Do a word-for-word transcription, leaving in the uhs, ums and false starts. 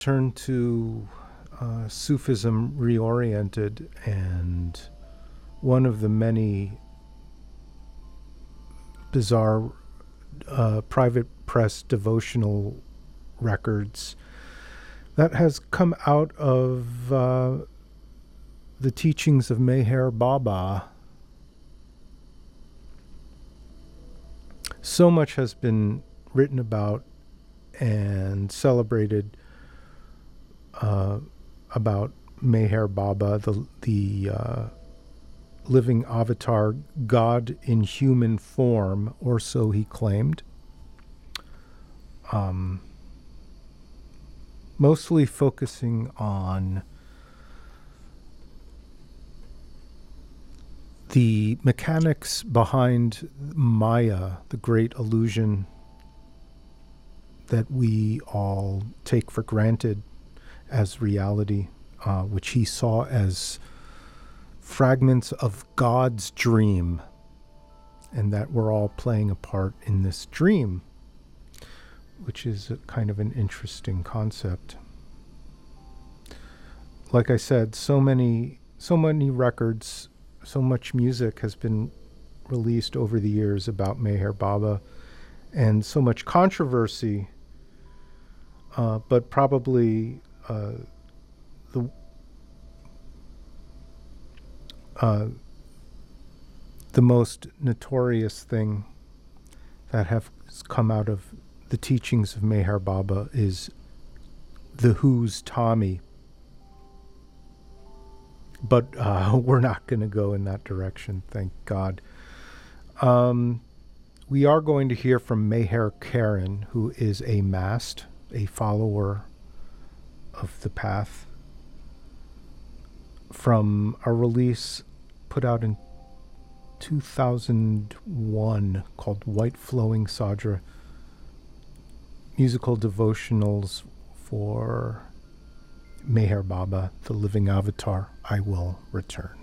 turn to uh, Sufism Reoriented, and one of the many bizarre uh, private press devotional records that has come out of uh, the teachings of Meher Baba. So much has been written about and celebrated uh, about Meher Baba, the the uh, living avatar, God in human form, or so he claimed. Um, mostly focusing on the mechanics behind Maya, the great illusion that we all take for granted as reality, uh, which he saw as fragments of God's dream, and that we're all playing a part in this dream, which is a kind of an interesting concept. Like I said, so many, so many records, so much music has been released over the years about Meher Baba, and so much controversy, uh, but probably uh, the uh, the most notorious thing that has come out of the teachings of Meher Baba is The Who's Tommy. But uh, we're not going to go in that direction, thank God. Um, we are going to hear from Meher Karen, who is a mast, a follower of the path, from a release put out in two thousand one called White Flowing Sadra, musical devotionals for Meher Baba, the living avatar. I will return.